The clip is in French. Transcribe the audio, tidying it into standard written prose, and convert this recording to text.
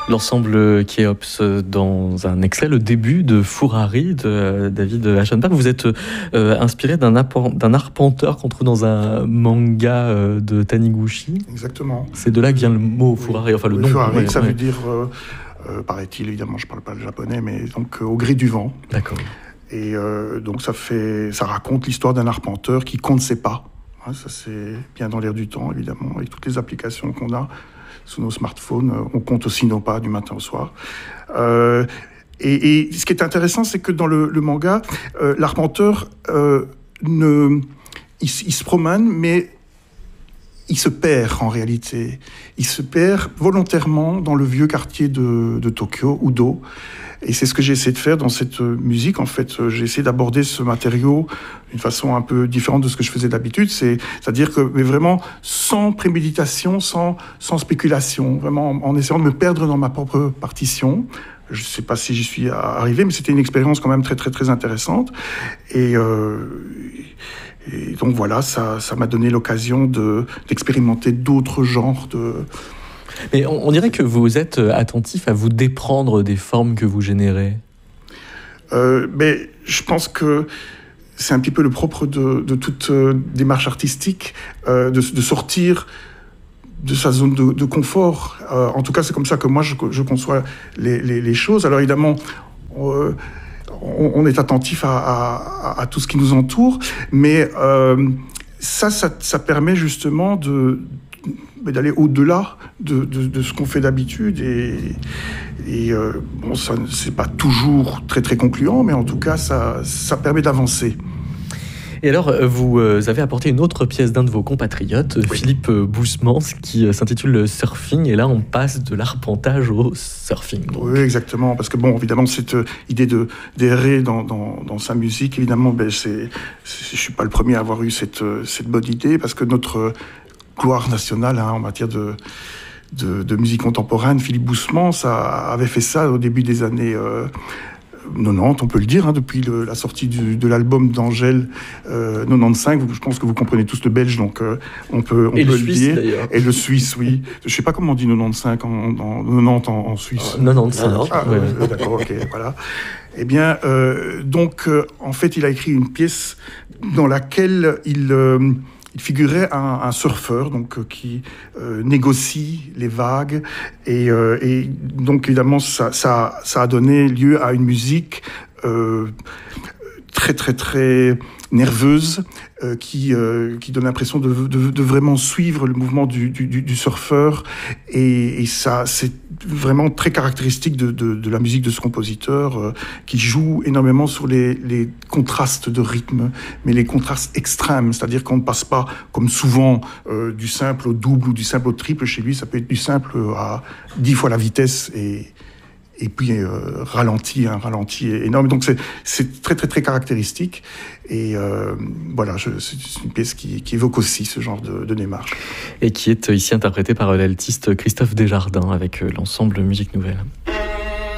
L'ensemble Kéops dans un extrait, le début de Furari de David Aschenbach. Vous êtes inspiré d'un arpenteur qu'on trouve dans un manga de Taniguchi. Exactement. C'est de là que vient le mot Furari, enfin le nom. Furari, ça veut dire, paraît-il, évidemment, je ne parle pas le japonais, mais donc au gré du vent. D'accord. Et donc ça raconte l'histoire d'un arpenteur qui compte ses pas. Hein, ça c'est bien dans l'air du temps, évidemment, avec toutes les applications qu'on a sous nos smartphones. On compte aussi nos pas du matin au soir. Et ce qui est intéressant, c'est que dans le manga, l'arpenteur, il se promène, mais il se perd en réalité. Il se perd volontairement dans le vieux quartier de Tokyo, Udo. Et c'est ce que j'ai essayé de faire dans cette musique. En fait, j'ai essayé d'aborder ce matériau d'une façon un peu différente de ce que je faisais d'habitude. C'est-à-dire que, mais vraiment sans préméditation, sans spéculation, vraiment en essayant de me perdre dans ma propre partition. Je ne sais pas si j'y suis arrivé, mais c'était une expérience quand même très, très, très intéressante. Et donc voilà, ça m'a donné l'occasion d'expérimenter d'autres genres de... Mais on dirait que vous êtes attentif à vous déprendre des formes que vous générez. Mais je pense que c'est un petit peu le propre de toute démarche artistique, de sortir de sa zone de confort. En tout cas, c'est comme ça que moi je conçois les choses. Alors évidemment, on est attentif à tout ce qui nous entoure, mais ça permet justement d'aller au-delà de ce qu'on fait d'habitude et bon, ça c'est pas toujours très très concluant, mais en tout cas ça permet d'avancer. Et alors, vous avez apporté une autre pièce d'un de vos compatriotes, oui. Philippe Boussemans, qui s'intitule Surfing, et là on passe de l'arpentage au surfing. Donc. Oui, exactement, parce que bon, évidemment, cette idée d'errer dans sa musique, évidemment, je suis pas le premier à avoir eu cette bonne idée, parce que notre gloire nationale en matière de musique contemporaine, Philippe Boussemans avait fait ça au début des années 90, on peut le dire, depuis la sortie de l'album d'Angèle 95. Je pense que vous comprenez tous le belge, donc on peut le Suisse, dire. D'ailleurs. Et le suisse, oui. Je ne sais pas comment on dit 95 en Suisse. 95. Ouais. D'accord, ok, voilà. Eh bien, donc, en fait, il a écrit une pièce dans laquelle il figurait un surfeur donc qui négocie les vagues et donc évidemment ça a donné lieu à une musique très très très nerveuse qui donne l'impression de vraiment suivre le mouvement du surfeur et ça c'est vraiment très caractéristique de la musique de ce compositeur qui joue énormément sur les contrastes de rythme, mais les contrastes extrêmes, c'est-à-dire qu'on ne passe pas comme souvent du simple au double ou du simple au triple. Chez lui, ça peut être du simple à 10 fois la vitesse et puis un ralenti énorme. Donc c'est très très très caractéristique et voilà, c'est une pièce qui évoque aussi ce genre de démarche. Et qui est ici interprétée par l'altiste Christophe Desjardins avec l'ensemble Musique Nouvelle.